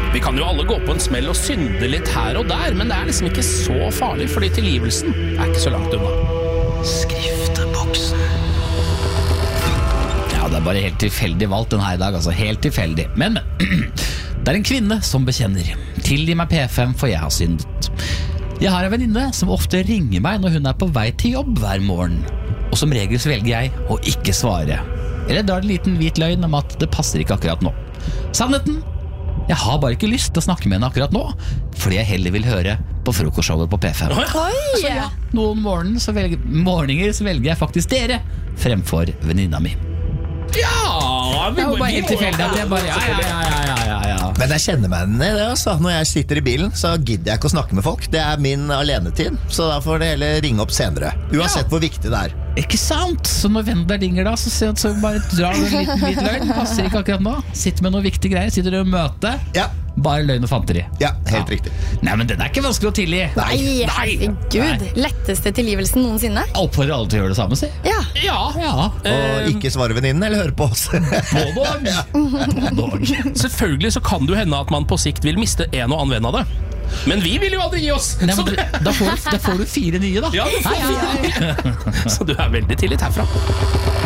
Vi kan jo alle gå på en smell og synde litt her og der, men det er liksom ikke så farlig, fordi tilgivelsen er ikke så langt unna. Skrifteboksen. Ja, det er bare helt tilfeldig valgt den her i dag, altså helt tilfeldig. Men det er en kvinne som bekjenner. Tilgi meg P5, for jeg har syndet. Jeg har en venninne som ofte ringer meg når hun er på vei til jobb hver morgen. Og som regel så velger jeg å ikke svare. Eller drar en liten hvit løgn om at det passer ikke akkurat nå. Sannheten? Jeg har bare ikke lyst til å snakke med henne akkurat nå, fordi jeg heller vil høre på frokostshowet på P5. Så ja, noen morgener så velger jeg faktisk dere fremfor venninna mi. Ja, Det var bare helt tilfeldig at jeg bare ja. Men jeg kjenner meg igjen i det, altså. Når jeg sitter i bilen, så gidder jeg ikke å snakke med folk. Det er min alenetid, så da får det heller ringe opp senere. Uansett hvor viktig det er. Ikke sant? Så når vennen der ringer da, så bare drar du en liten hvit løgn. Passer ikke akkurat nå. Sitter med noen viktige greier, sitter du i møte. Ja. Bare løgn og fanteri. Ja, helt riktig. Nei, men den er ikke vanskelig å tilgi. Nei, herregud. Letteste tilgivelsen noensinne. Jeg oppfordrer alle til å gjøre det samme, si. Ja. Og ikke svare venninnen, eller høre på oss. Selvfølgelig så kan det jo hende at man på sikt vil miste en og annen venn av det. Men vi vil jo aldri gi oss. Nei, men da får du 4 nye da. Ja, du får 4. Så du er veldig tillit herfra.